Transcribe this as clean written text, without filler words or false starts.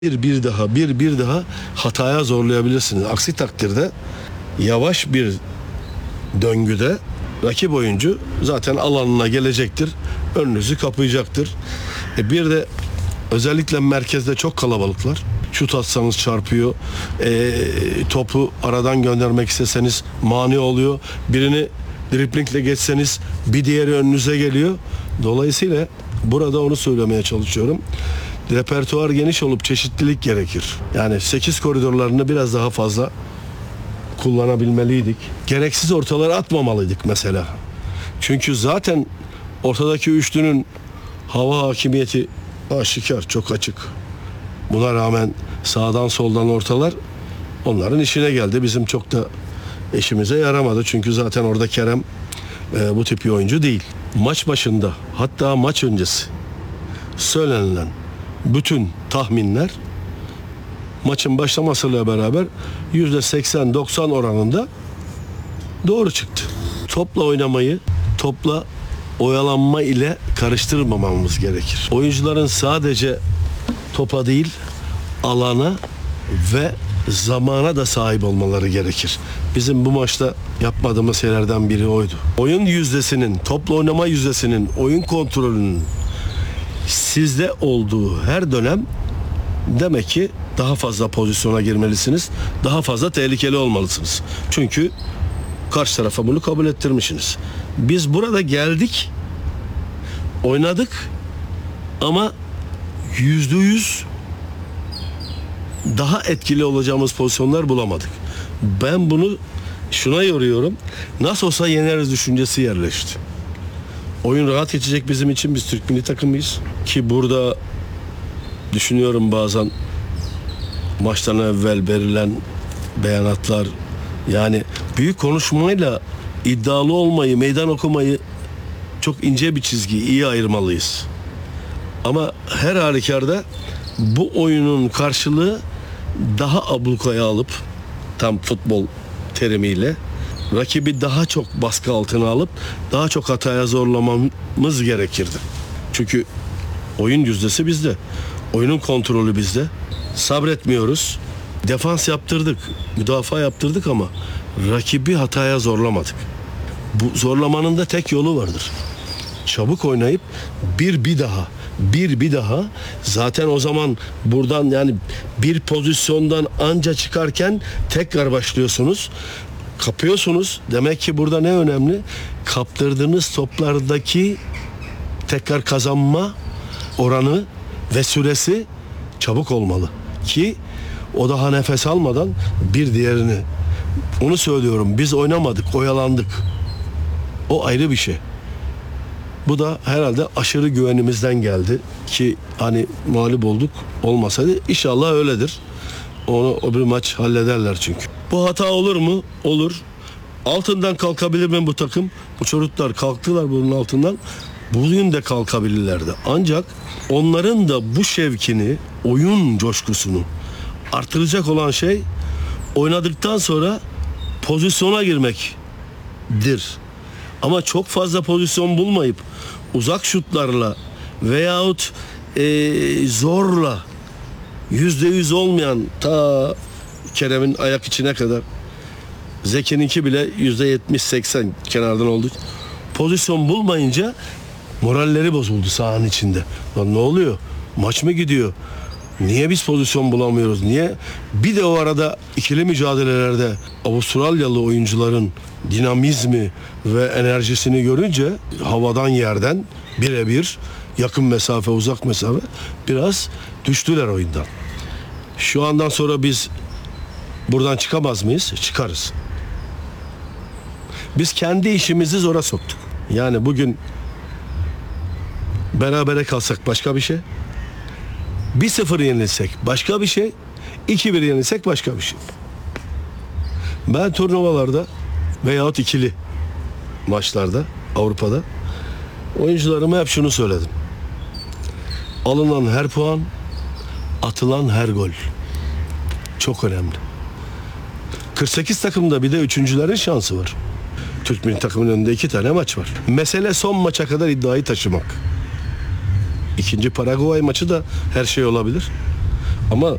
bir daha hataya zorlayabilirsiniz. Aksi takdirde yavaş bir döngüde rakip oyuncu zaten alanına gelecektir. Önünüzü kapayacaktır. Bir de özellikle merkezde çok kalabalıklar. Şut atsanız çarpıyor. Topu aradan göndermek isteseniz mani oluyor. Birini driblingle geçseniz bir diğeri önünüze geliyor. Dolayısıyla burada onu söylemeye çalışıyorum. Repertuar geniş olup çeşitlilik gerekir. Yani 8 koridorlarını biraz daha fazla kullanabilmeliydik. Gereksiz ortaları atmamalıydık mesela. Çünkü zaten ortadaki üçlünün hava hakimiyeti aşikar, çok açık. Buna rağmen sağdan soldan ortalar onların işine geldi. Bizim çok da işimize yaramadı. Çünkü zaten orada Kerem bu tip bir oyuncu değil. Maç başında, hatta maç öncesi söylenilen bütün tahminler maçın başlamasıyla beraber %80-90 oranında doğru çıktı. Topla oynamayı, topla oyalanma ile karıştırmamamız gerekir. Oyuncuların sadece topa değil, alana ve zamana da sahip olmaları gerekir. Bizim bu maçta yapmadığımız şeylerden biri oydu. Oyun yüzdesinin, topla oynama yüzdesinin, oyun kontrolünün sizde olduğu her dönem demek ki daha fazla pozisyona girmelisiniz. Daha fazla tehlikeli olmalısınız. Çünkü karşı tarafa bunu kabul ettirmişsiniz. Biz burada geldik, oynadık ama %100 daha etkili olacağımız pozisyonlar bulamadık. Ben bunu şuna yoruyorum. Nasıl olsa yeneriz düşüncesi yerleşti. Oyun rahat geçecek bizim için. Biz Türk milli takımıyız. Ki burada düşünüyorum bazen maçtan evvel verilen beyanatlar, yani büyük konuşmayla iddialı olmayı, meydan okumayı çok ince bir çizgi, iyi ayırmalıyız. Ama her halükarda bu oyunun karşılığı daha ablukaya alıp, tam futbol terimiyle rakibi daha çok baskı altına alıp daha çok hataya zorlamamız gerekirdi. Çünkü oyun yüzdesi bizde. Oyunun kontrolü bizde. Sabretmiyoruz. Defans yaptırdık, müdafaa yaptırdık ama rakibi hataya zorlamadık. Bu zorlamanın da tek yolu vardır. Çabuk oynayıp bir daha zaten o zaman buradan, yani bir pozisyondan anca çıkarken tekrar başlıyorsunuz. Kapıyorsunuz. Demek ki burada ne önemli? Kaptırdığınız toplardaki tekrar kazanma oranı ve süresi çabuk olmalı ki o daha nefes almadan bir diğerini, onu söylüyorum, biz oynamadık, oyalandık. O ayrı bir şey. Bu da herhalde aşırı güvenimizden geldi ki hani mağlup olduk, olmasaydı inşallah öyledir. Onu o bir maç hallederler çünkü. Bu hata olur mu? Olur. Altından kalkabilir mi bu takım? Bu çocuklar kalktılar bunun altından. Bugün de kalkabilirlerdi. Ancak onların da bu şevkini, oyun coşkusunu artıracak olan şey oynadıktan sonra pozisyona girmektir. Ama çok fazla pozisyon bulmayıp uzak şutlarla veyahut zorla %100 olmayan, ta Kerem'in ayak içine kadar, Zeki'ninki bile %70-80 kenardan oldu. Pozisyon bulmayınca moralleri bozuldu sahanın içinde. Lan ne oluyor? Maç mı gidiyor? Niye biz pozisyon bulamıyoruz? Niye? Bir de o arada ikili mücadelelerde Avustralyalı oyuncuların dinamizmi ve enerjisini görünce havadan yerden birebir, yakın mesafe, uzak mesafe, biraz düştüler oyundan. Şu andan sonra biz buradan çıkamaz mıyız? Çıkarız. Biz kendi işimizi zora soktuk. Yani bugün berabere kalsak başka bir şey. 1-0 yenilsek başka bir şey. 2-1 yenilsek başka bir şey. Ben turnuvalarda veyahut ikili maçlarda Avrupa'da oyuncularıma hep şunu söyledim. Alınan her puan, atılan her gol çok önemli. 48 takımda bir de üçüncülerin şansı var. Türk milli takımının önünde 2 tane maç var. Mesele son maça kadar iddiayı taşımak. İkinci Paraguay maçı da her şey olabilir. Ama